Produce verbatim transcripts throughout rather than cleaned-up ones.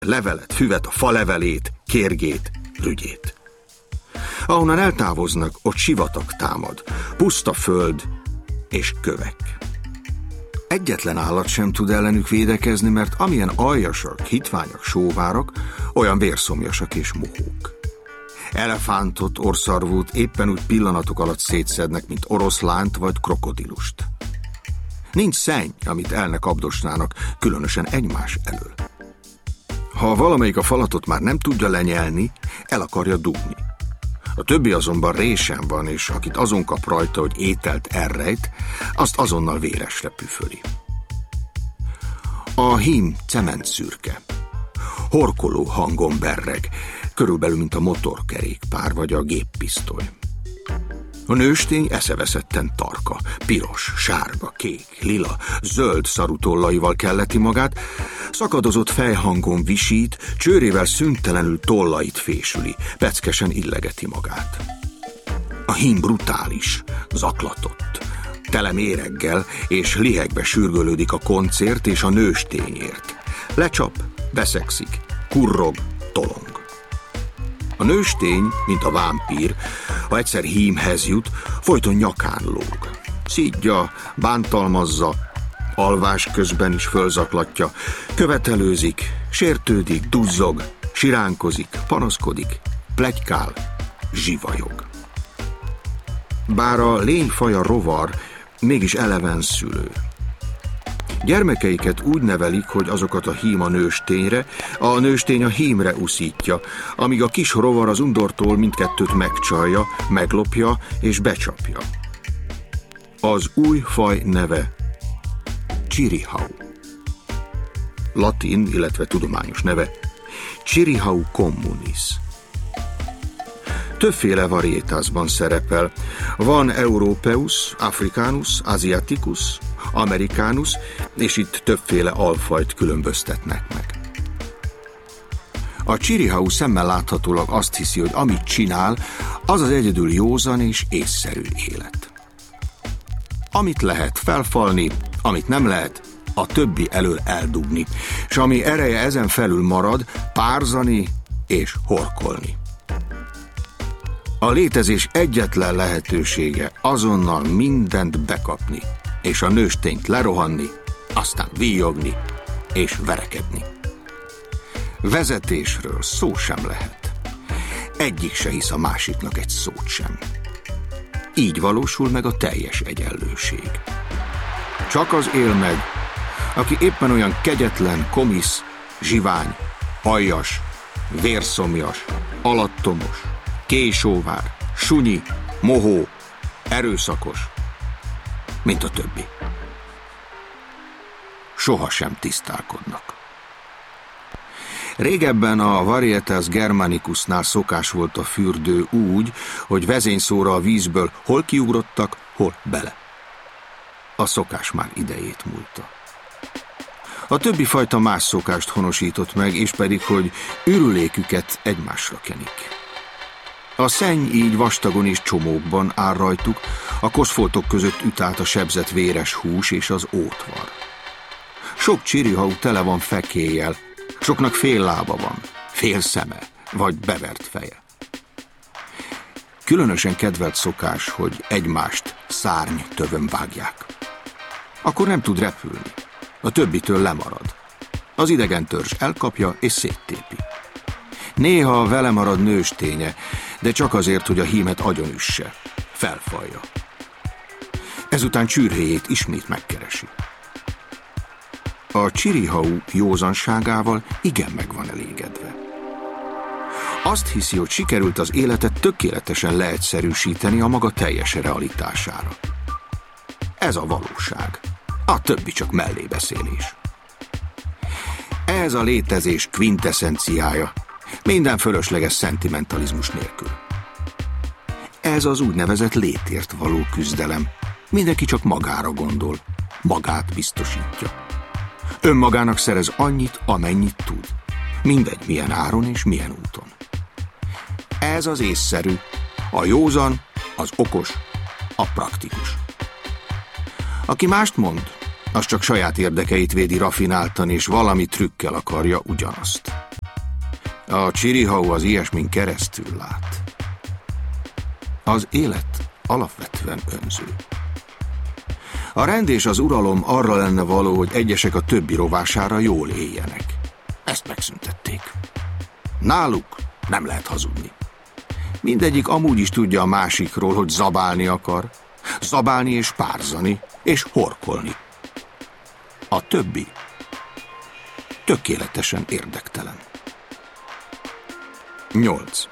levelet, füvet, a falevelét, kérgét, rügyét. Ahonnan eltávoznak, ott sivatag támad, puszta föld és kövek. Egyetlen állat sem tud ellenük védekezni, mert amilyen aljasak, hitványak, sóvárok, olyan vérszomjasak és mohók. Elefántot, orszarvút éppen úgy pillanatok alatt szétszednek, mint oroszlánt vagy krokodilust. Nincs szenny, amit el ne kapdosnának, különösen egymás elől. Ha valamelyik a falatot már nem tudja lenyelni, el akarja dugni. A többi azonban résen van, és akit azon kap rajta, hogy ételt elrejt, azt azonnal véresre püföli. A hím cementszürke. Horkoló hangon berreg, körülbelül mint a motorkerékpár vagy a géppisztoly. A nőstény eszeveszetten tarka, piros, sárga, kék, lila, zöld szarutollaival kelleti magát, szakadozott fejhangon visít, csőrével szüntelenül tollait fésüli, peckesen illegeti magát. A hím brutális, zaklatott, tele méreggel és lihegbe sürgölődik a koncért és a nőstényért. Lecsap, beszegszik, kurrog, tolong. A nőstény, mint a vámpír, ha egyszer hímhez jut, folyton nyakán lóg. Szidja, bántalmazza, alvás közben is fölzaklatja, követelőzik, sértődik, duzzog, siránkozik, panaszkodik, pletykál, zsivajog. Bár a lényfaja rovar, mégis eleven szülő. Gyermekeiket úgy nevelik, hogy azokat a hím a nőstényre, a nőstény a hímre uszítja, amíg a kis rovar az undortól mindkettőt megcsalja, meglopja és becsapja. Az új faj neve Chirihau. Latin, illetve tudományos neve Chirihau communis. Többféle variétásban szerepel. Van Europeus, Africanus, Asiaticus, Americanus, és itt többféle alfajt különböztetnek meg. A Chirihau szemmel láthatólag azt hiszi, hogy amit csinál, az az egyedül józan és észszerű élet. Amit lehet felfalni, amit nem lehet, a többi elől eldugni, és ami ereje ezen felül marad, párzani és horkolni. A létezés egyetlen lehetősége azonnal mindent bekapni, és a nőstényt lerohanni, aztán víjogni és verekedni. Vezetésről szó sem lehet. Egyik se hisz a másiknak egy szót sem. Így valósul meg a teljes egyenlőség. Csak az él meg, aki éppen olyan kegyetlen, komisz, zsivány, aljas, vérszomjas, alattomos, késóvár, sunyi, mohó, erőszakos, mint a többi. Sohasem tisztálkodnak. Régebben a Varietas Germanicusnál szokás volt a fürdő úgy, hogy vezényszóra a vízből hol kiugrottak, hol bele. A szokás már idejét múlta. A többi fajta más szokást honosított meg, és pedig, hogy ürüléküket egymásra kenik. A szenny így vastagon és csomókban áll rajtuk, a koszfoltok között üt át a sebzett véres hús és az ótvar. Sok Chirihau tele van fekélyel, soknak fél lába van, fél szeme, vagy bevert feje. Különösen kedvelt szokás, hogy egymást szárny tövön vágják. Akkor nem tud repülni, a többitől lemarad. Az idegen törzs elkapja és széttépi. Néha vele marad nősténye, de csak azért, hogy a hímet agyonüsse, felfalja. Ezután csürhéjét ismét megkeresi. A Chirihau józanságával igen meg van elégedve. Azt hiszi, hogy sikerült az életet tökéletesen leegyszerűsíteni a maga teljes realitására. Ez a valóság. A többi csak mellébeszélés. Ez a létezés kvinteszenciája, minden fölösleges szentimentalizmus nélkül. Ez az úgynevezett létért való küzdelem. Mindenki csak magára gondol, magát biztosítja. Önmagának szerez annyit, amennyit tud. Mindegy, milyen áron és milyen úton. Ez az észszerű, a józan, az okos, a praktikus. Aki mást mond, az csak saját érdekeit védi rafináltan, és valami trükkel akarja ugyanazt. A Chirihau az ilyesmin keresztül lát. Az élet alapvetően önző. A rend és az uralom arra lenne való, hogy egyesek a többi rovására jól éljenek. Ezt megszüntették. Náluk nem lehet hazudni. Mindegyik amúgy is tudja a másikról, hogy zabálni akar. Zabálni és párzani, és horkolni. A többi tökéletesen érdektelen. nyolc.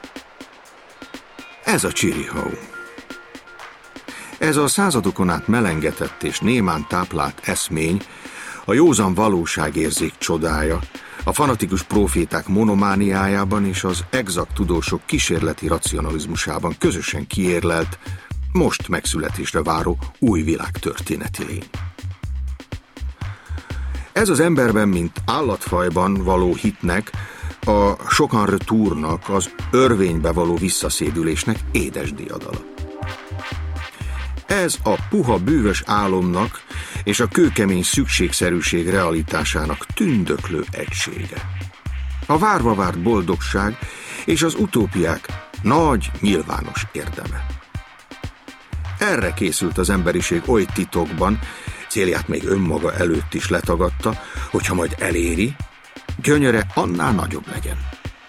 Ez a Chirihau. Ez a századokon át melengetett és némán táplált eszmény, a józan valóságérzék csodája, a fanatikus próféták monomániájában és az exakt tudósok kísérleti racionalizmusában közösen kiérlelt, most megszületésre váró új világ történeti lény. Ez az emberben, mint állatfajban való hitnek, a sokan retournak, az örvénybe való visszaszédülésnek édes diadala. Ez a puha bűvös álomnak és a kőkemény szükségszerűség realitásának tündöklő egysége. A várva várt boldogság és az utópiák nagy, nyilvános érdeme. Erre készült az emberiség oly titokban, célját még önmaga előtt is letagadta, hogyha majd eléri, gyönyöre annál nagyobb legyen.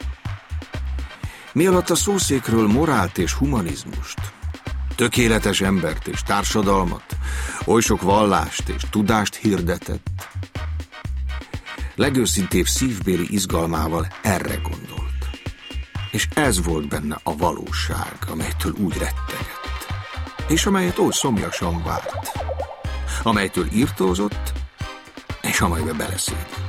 Mi alatt a szószékről morált és humanizmust, tökéletes embert és társadalmat, oly sok vallást és tudást hirdetett, legőszintébb szívbéli izgalmával erre gondolt. És ez volt benne a valóság, amelytől úgy rettegett, és amelyet oly szomjasan várt, amelytől írtózott, és amelybe beleszédült.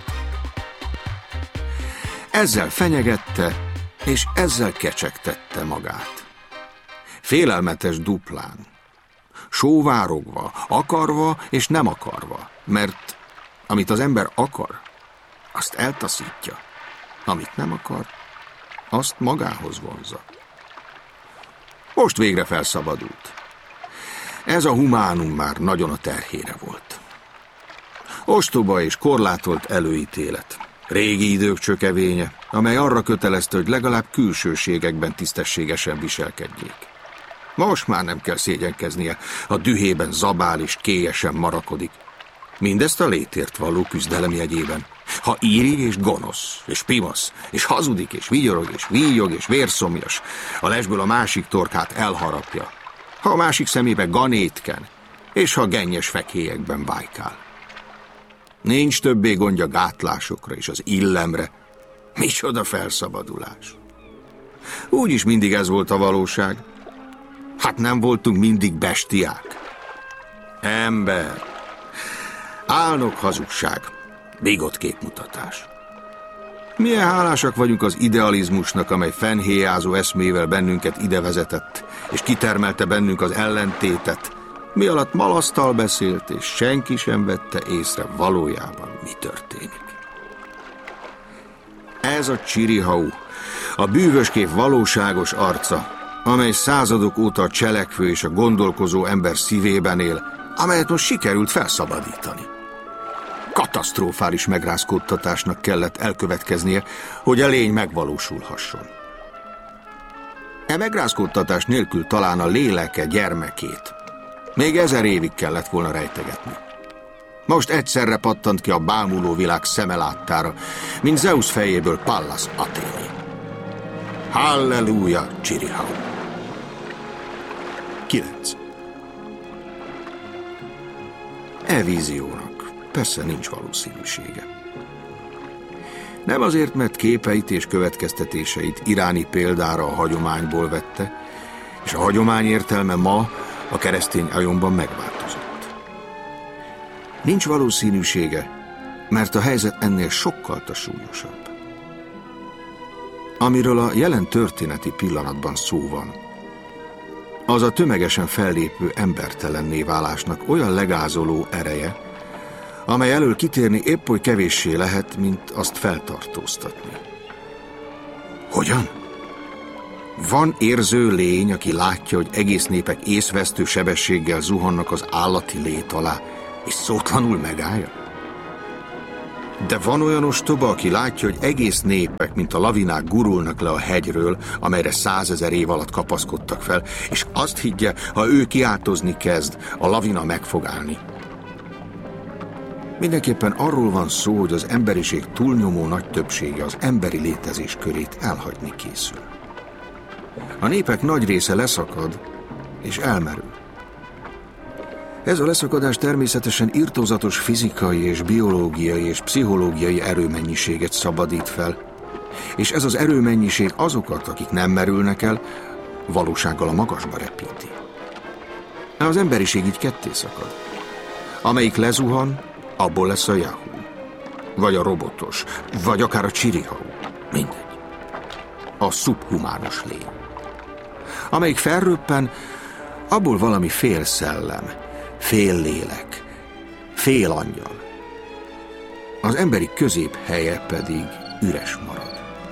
Ezzel fenyegette, és ezzel kecsegtette magát. Félelmetes duplán, sóvárogva, akarva és nem akarva, mert amit az ember akar, azt eltaszítja, amit nem akar, azt magához vonzza. Most végre felszabadult. Ez a humánum már nagyon a terhére volt. Ostoba és korlátolt előítélet, régi idők csökevénye, amely arra kötelezte, hogy legalább külsőségekben tisztességesen viselkedjék. Most már nem kell szégyenkeznie, a dühében zabál és kélyesen marakodik. Mindezt a létért való küzdelem jegyében. Ha írig és gonosz, és pimasz, és hazudik, és vigyorog, és víjog, és vérszomjas, a lesből a másik torkát elharapja. Ha a másik szemébe ganétken, és ha gennyes fekélyekben bájkál. Nincs többé gondja gátlásokra és az illemre. Micsoda felszabadulás. Úgyis mindig ez volt a valóság. Hát nem voltunk mindig bestiák. Ember. Álnok hazugság. Bigott képmutatás. Milyen hálásak vagyunk az idealizmusnak, amely fennhéjázó eszmével bennünket ide vezetett, és kitermelte bennünk az ellentétet, mi alatt malasztal beszélt, és senki sem vette észre valójában, mi történik. Ez a Chirihau, a bűvöskép valóságos arca, amely századok óta a cselekvő és a gondolkozó ember szívében él, amelyet most sikerült felszabadítani. Katasztrofális megrázkódtatásnak kellett elkövetkeznie, hogy a lény megvalósulhasson. E megrázkódtatás nélkül talán a léleke gyermekét még ezer évig kellett volna rejtegetni. Most egyszerre pattant ki a bámuló világ szeme láttára, mint Zeus fejéből Pallas Athéné. Halleluja, Chirihau! kilenc. E víziónak persze nincs valószínűsége. Nem azért, mert képeit és következtetéseit iráni példára a hagyományból vette, és a hagyomány értelme ma a keresztény ajonban megváltozott. Nincs valószínűsége, mert a helyzet ennél sokkal súlyosabb. Amiről a jelen történeti pillanatban szó van, az a tömegesen fellépő embertelenné válásnak olyan legázoló ereje, amely elől kitérni épp oly kevéssé lehet, mint azt feltartóztatni. Hogyan? Van érző lény, aki látja, hogy egész népek észvesztő sebességgel zuhannak az állati lét alá, és szótlanul megállja? De van olyan ostoba, aki látja, hogy egész népek, mint a lavinák gurulnak le a hegyről, amelyre százezer év alatt kapaszkodtak fel, és azt higgye, ha ő kiáltozni kezd, a lavina meg fog állni. Mindenképpen arról van szó, hogy az emberiség túlnyomó nagy többsége az emberi létezés körét elhagyni készül. A népek nagy része leszakad és elmerül. Ez a leszakadás természetesen irtózatos fizikai és biológiai és pszichológiai erőmennyiséget szabadít fel, és ez az erőmennyiség azokat, akik nem merülnek el, valósággal a magasba repíti. Az emberiség így ketté szakad. Amelyik lezuhan, abból lesz a Yahoo, vagy a robotos, vagy akár a Csirihau, mindegy. A szubhumános lény. Amelyik felröppen, abból valami fél szellem, fél lélek, fél angyal. Az emberi középhelye pedig üres marad.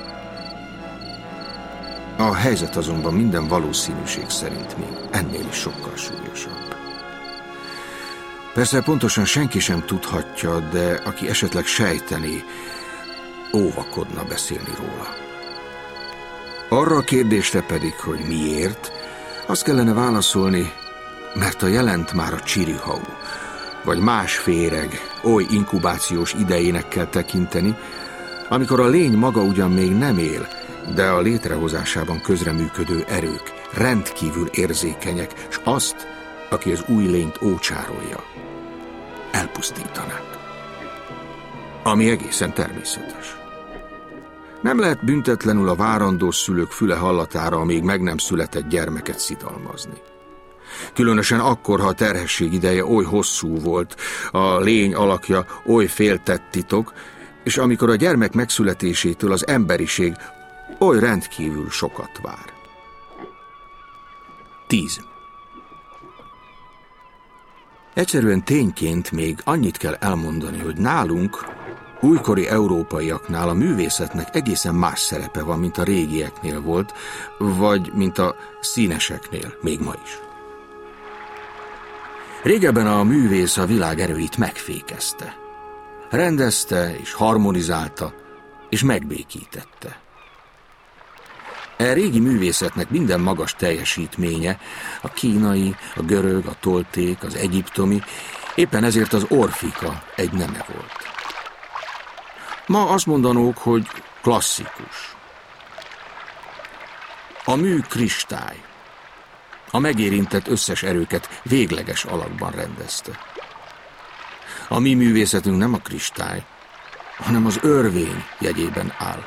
A helyzet azonban minden valószínűség szerint még ennél is sokkal súlyosabb. Persze pontosan senki sem tudhatja, de aki esetleg sejtené, óvakodna beszélni róla. Arra a kérdésre pedig, hogy miért, azt kellene válaszolni, mert a jelent már a Csirihau, vagy más féreg, oly inkubációs idejének kell tekinteni, amikor a lény maga ugyan még nem él, de a létrehozásában közreműködő erők rendkívül érzékenyek, s azt, aki az új lényt ócsárolja, elpusztítanák. Ami egészen természetes. Nem lehet büntetlenül a várandós szülők füle hallatára a még meg nem született gyermeket szidalmazni. Különösen akkor, ha a terhesség ideje oly hosszú volt, a lény alakja oly féltett titok, és amikor a gyermek megszületésétől az emberiség oly rendkívül sokat vár. tíz. Egyszerűen tényként még annyit kell elmondani, hogy nálunk, újkori európaiaknál a művészetnek egészen más szerepe van, mint a régieknél volt, vagy mint a színeseknél, még ma is. Régebben a művész a világ erőit megfékezte. Rendezte és harmonizálta, és megbékítette. E régi művészetnek minden magas teljesítménye, a kínai, a görög, a tolték, az egyiptomi, éppen ezért az orfika egy neme volt. Ma azt mondanók, hogy klasszikus. A mű kristály. A megérintett összes erőket végleges alakban rendezte. A mi művészetünk nem a kristály, hanem az örvény jegyében áll.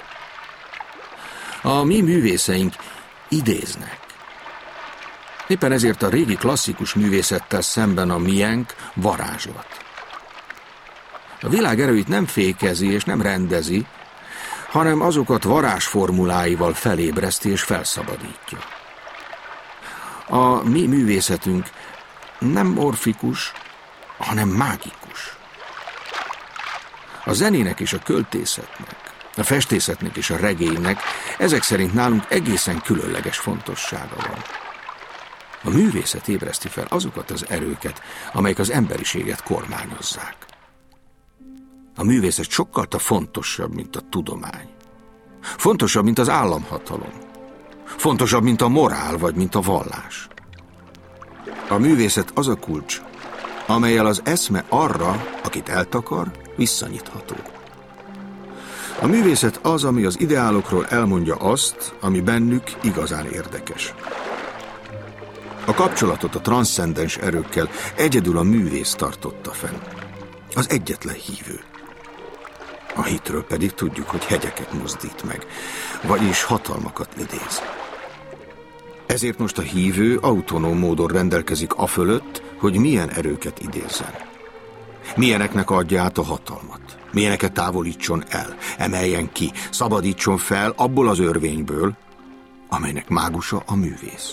A mi művészeink idéznek. Éppen ezért a régi klasszikus művészettel szemben a miénk varázslat. A világ erőit nem fékezi és nem rendezi, hanem azokat varázsformuláival felébreszti és felszabadítja. A mi művészetünk nem orfikus, hanem mágikus. A zenének és a költészetnek, a festészetnek és a regénynek ezek szerint nálunk egészen különleges fontossága van. A művészet ébreszti fel azokat az erőket, amelyek az emberiséget kormányozzák. A művészet sokkal fontosabb, mint a tudomány. Fontosabb, mint az államhatalom. Fontosabb, mint a morál, vagy mint a vallás. A művészet az a kulcs, amellyel az eszme arra, akit eltakar, visszanyitható. A művészet az, ami az ideálokról elmondja azt, ami bennük igazán érdekes. A kapcsolatot a transzcendens erőkkel egyedül a művész tartotta fenn. Az egyetlen hívő. A hitről pedig tudjuk, hogy hegyeket mozdít meg, vagyis hatalmakat idéz. Ezért most a hívő autonóm módon rendelkezik afölött, hogy milyen erőket idézzen. Milyeneknek adja át a hatalmat, milyeneket távolítson el, emeljen ki, szabadítson fel abból az örvényből, amelynek mágusa a művész.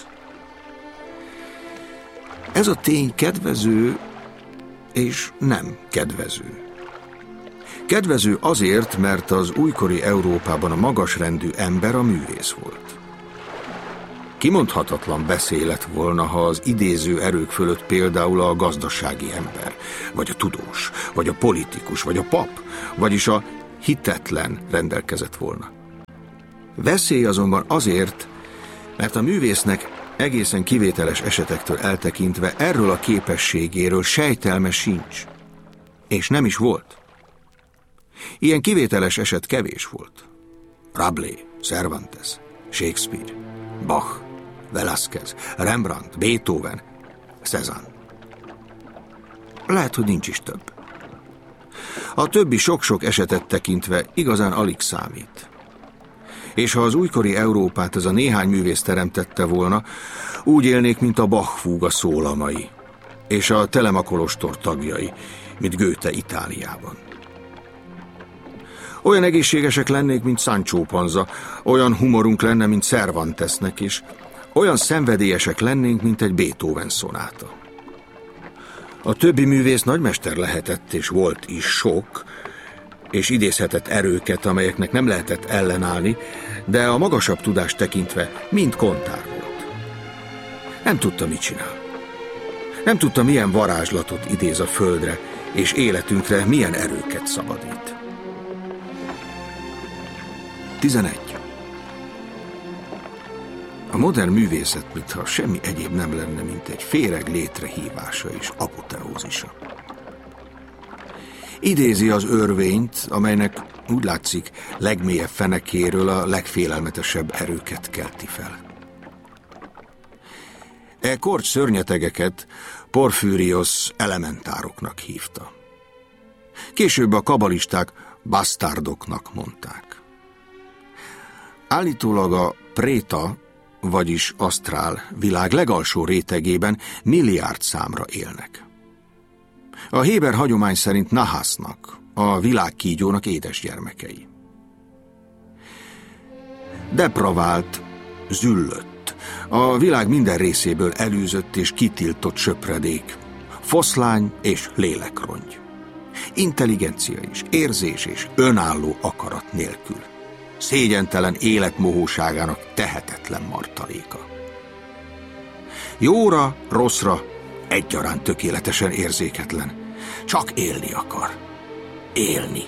Ez a tény kedvező és nem kedvező. Kedvező azért, mert az újkori Európában a magasrendű ember a művész volt. kimondhatatlan beszéd lett volna, ha az idéző erők fölött például a gazdasági ember, vagy a tudós, vagy a politikus, vagy a pap, vagyis a hitetlen rendelkezett volna. Veszély azonban azért, mert a művésznek egészen kivételes esetektől eltekintve erről a képességéről sejtelme sincs, és nem is volt. Ilyen kivételes eset kevés volt. Rabelais, Cervantes, Shakespeare, Bach, Velázquez, Rembrandt, Beethoven, Cézanne. Lehet, hogy nincs is több. A többi sok-sok esetet tekintve igazán alig számít. És ha az újkori Európát ez a néhány művész teremtette volna, úgy élnék, mint a Bach fúga szólamai, és a Telemakolostor tagjai, mint Goethe Itáliában. Olyan egészségesek lennék, mint Sancho Panza, olyan humorunk lenne, mint Cervantesnek is, olyan szenvedélyesek lennénk, mint egy Beethoven szonáta. A többi művész nagymester lehetett, és volt is sok, és idézhetett erőket, amelyeknek nem lehetett ellenállni, de a magasabb tudást tekintve mind kontár volt. Nem tudta, mit csinál. Nem tudta, milyen varázslatot idéz a földre, és életünkre milyen erőket szabadít. tizenegy. A modern művészet, mintha semmi egyéb nem lenne, mint egy féreg létrehívása és apoteózisa. Idézi az örvényt, amelynek úgy látszik legmélyebb fenekéről a legfélelmetesebb erőket kelti fel. E korcs szörnyetegeket Porphyrios elementároknak hívta. Később a kabalisták basztárdoknak mondták. Állítólag a préta, vagyis asztrál világ legalsó rétegében milliárd számra élnek. A héber hagyomány szerint Nahasznak, a világkígyónak édesgyermekei. Depravált, züllött, a világ minden részéből elűzött és kitiltott söpredék, foszlány és lélekrongy, intelligencia és érzés és önálló akarat nélkül, szégyentelen életmohóságának tehetetlen martaléka. Jóra, rosszra egyaránt tökéletesen érzéketlen, csak élni akar. Élni.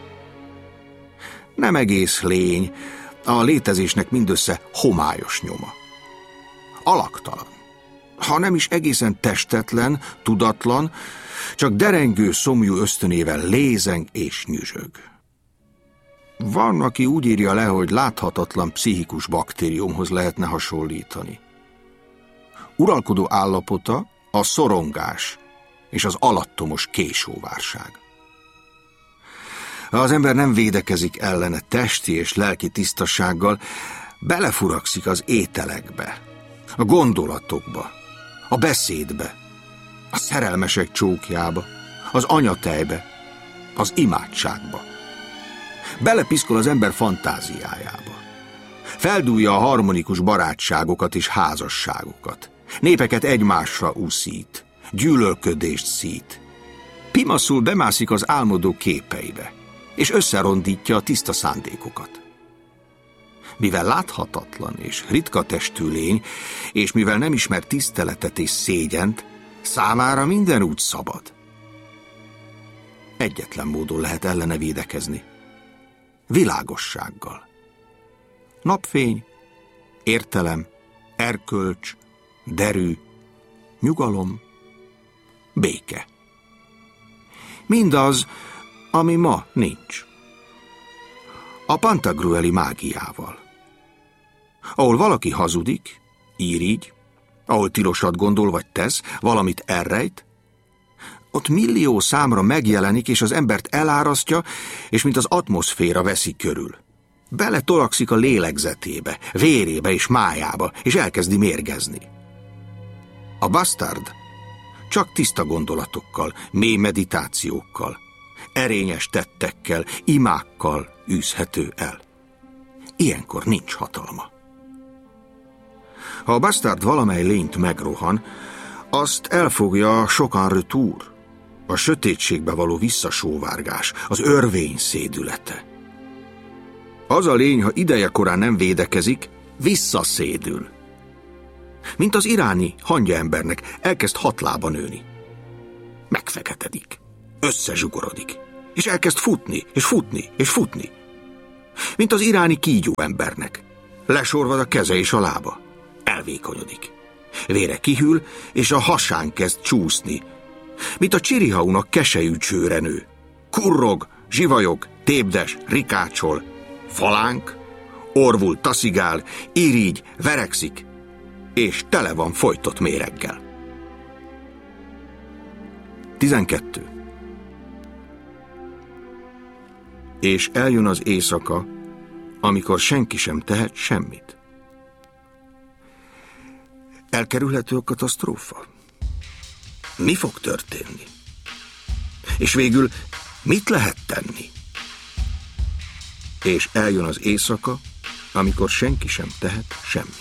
Nem egész lény, a létezésnek mindössze homályos nyoma. Alaktalan, ha nem is egészen testetlen, tudatlan, csak derengő szomjú ösztönével lézeng és nyüzsög. Van, aki úgy írja le, hogy láthatatlan pszichikus baktériumhoz lehetne hasonlítani. Uralkodó állapota a szorongás és az alattomos késóvárság. Ha az ember nem védekezik ellene testi és lelki tisztasággal, belefurakszik az ételekbe, a gondolatokba, a beszédbe, a szerelmesek csókjába, az anyatejbe, az imádságba. Belepiszkol az ember fantáziájába. Feldúlja a harmonikus barátságokat és házasságokat. Népeket egymásra úszít, gyűlölködést szít. Pimaszul bemászik az álmodó képeibe, és összerondítja a tiszta szándékokat. Mivel láthatatlan és ritka testű lény, és mivel nem ismer tiszteletet és szégyent, számára minden úgy szabad. Egyetlen módon lehet ellene védekezni. Világossággal. Napfény, értelem, erkölcs, derű, nyugalom, béke. Mindaz, ami ma nincs. A Pantagrueli mágiával. Ahol valaki hazudik, irigy, ahol tilosat gondol vagy tesz, valamit elrejt, ott millió számra megjelenik, és az embert elárasztja, és mint az atmoszféra veszi körül. Bele torakszik a lélegzetébe, vérébe és májába, és elkezdi mérgezni. A basztárd csak tiszta gondolatokkal, mély meditációkkal, erényes tettekkel, imákkal űzhető el. Ilyenkor nincs hatalma. Ha a basztárd valamely lényt megrohan, azt elfogja a sokan retour, a sötétségbe való visszasóvárgás, az örvény szédülete. Az a lény, ha idejekorán nem védekezik, visszaszédül. Mint az iráni hangya embernek, elkezd hat lába nőni. Megfeketedik, összezsugorodik, és elkezd futni, és futni, és futni. Mint az iráni kígyó embernek. Lesorvad a keze és a lába. Elvékonyodik. Vére kihűl, és a hasán kezd csúszni. Mint a csirihaunak keselyű csőre nő. Kurrog, zsivajog, tépdes, rikácsol. Falánk, orvul taszigál, irigy, verekszik, és tele van folytott méreggel. tizenkettő. És eljön az éjszaka, amikor senki sem tehet semmit. Elkerülhető a katasztrófa? Mi fog történni? És végül mit lehet tenni? És eljön az éjszaka, amikor senki sem tehet semmit.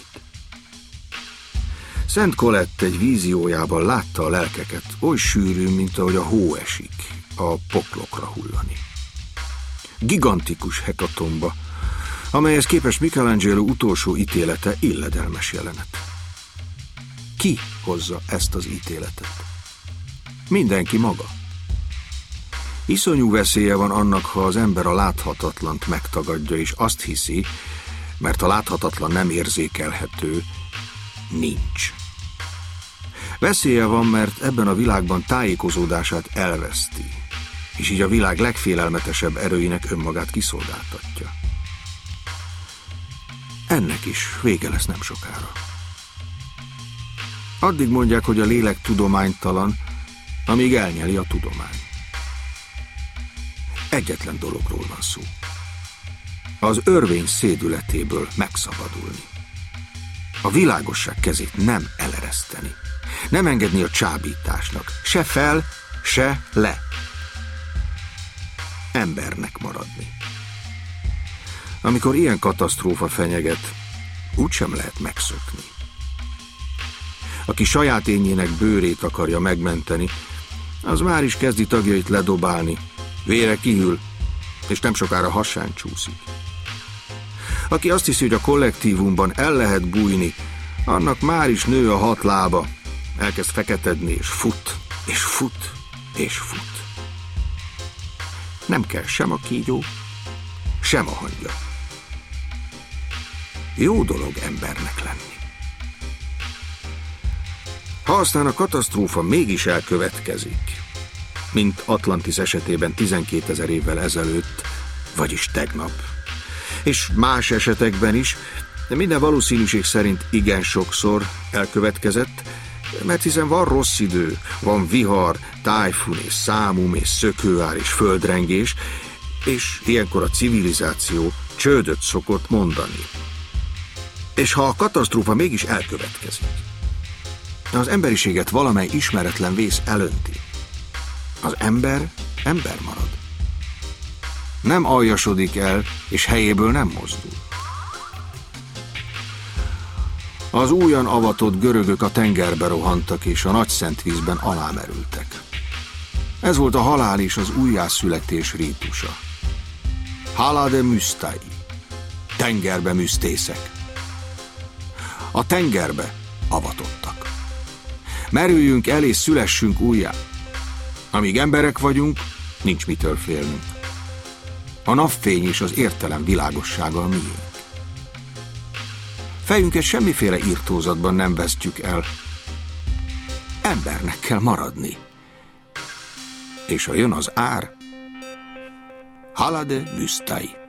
Szent Colette egy víziójában látta a lelkeket oly sűrűn, mint ahogy a hó esik, a poklokra hullani. Gigantikus hekatomba, amelyhez képest Michelangelo utolsó ítélete illedelmes jelenet. Ki hozza ezt az ítéletet? Mindenki maga. Iszonyú veszélye van annak, ha az ember a láthatatlant megtagadja, és azt hiszi, mert a láthatatlan nem érzékelhető, nincs. Veszélye van, mert ebben a világban tájékozódását elveszti, és így a világ legfélelmetesebb erőinek önmagát kiszolgáltatja. Ennek is vége lesz nem sokára. Addig mondják, hogy a lélek tudománytalan, amíg elnyeli a tudomány. Egyetlen dologról van szó. Az örvény szédületéből megszabadulni. A világosság kezét nem elereszteni. Nem engedni a csábításnak. Se fel, se le. Embernek maradni. Amikor ilyen katasztrófa fenyeget, úgysem lehet megszökni. Aki saját énjének bőrét akarja megmenteni, az már is kezdi tagjait ledobálni, vére kihűl, és nem sokára hasán csúszik. Aki azt hiszi, hogy a kollektívumban el lehet bújni, annak már is nő a hat lába, elkezd feketedni, és fut, és fut, és fut. Nem kell sem a kígyó, sem a hangya. Jó dolog embernek lenni. Ha aztán a katasztrófa mégis elkövetkezik, mint Atlantis esetében tizenkétezer évvel ezelőtt, vagyis tegnap, és más esetekben is, de minden valószínűség szerint igen sokszor elkövetkezett, mert hiszen van rossz idő, van vihar, tájfun és számum és szökőár és földrengés, és ilyenkor a civilizáció csődöt szokott mondani. És ha a katasztrófa mégis elkövetkezik, az emberiséget valamely ismeretlen vész elönti, az ember ember marad. Nem aljasodik el, és helyéből nem mozdul. Az újan avatott görögök a tengerbe rohantak, és a nagy szentvízben alámerültek. Ez volt a halál és az újjászületés rítusa. Halade müsztai, tengerbe müsztészek. A tengerbe avatottak. Merüljünk el és szülessünk újjá. Amíg emberek vagyunk, nincs mitől félnünk. A napfény és az értelem világossága a miénk. Fejünket semmiféle irtózatban nem vesztjük el. Embernek kell maradni. És ha jön az ár, halade müsztai.